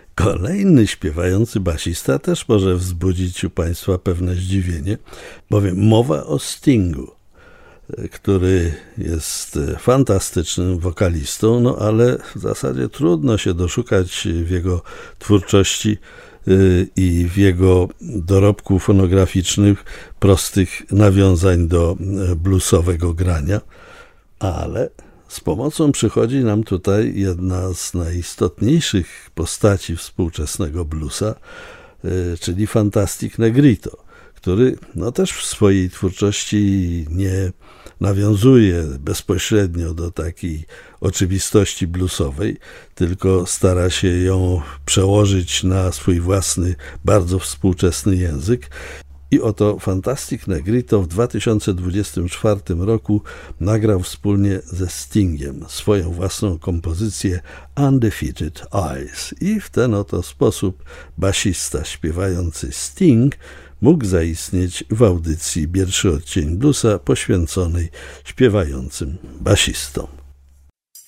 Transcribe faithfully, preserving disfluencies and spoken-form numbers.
Kolejny śpiewający basista też może wzbudzić u Państwa pewne zdziwienie, bowiem mowa o Stingu, który jest fantastycznym wokalistą, no ale w zasadzie trudno się doszukać w jego twórczości i w jego dorobku fonograficznych prostych nawiązań do bluesowego grania, ale z pomocą przychodzi nam tutaj jedna z najistotniejszych postaci współczesnego bluesa, czyli Fantastic Negrito, który no też w swojej twórczości nie nawiązuje bezpośrednio do takiej oczywistości bluesowej, tylko stara się ją przełożyć na swój własny, bardzo współczesny język. I oto Fantastic Negrito w dwa tysiące dwudziestym czwartym roku nagrał wspólnie ze Stingiem swoją własną kompozycję Undefeated Eyes. I w ten oto sposób basista śpiewający Sting mógł zaistnieć w audycji Pierwszy Odcień Bluesa poświęconej śpiewającym basistom.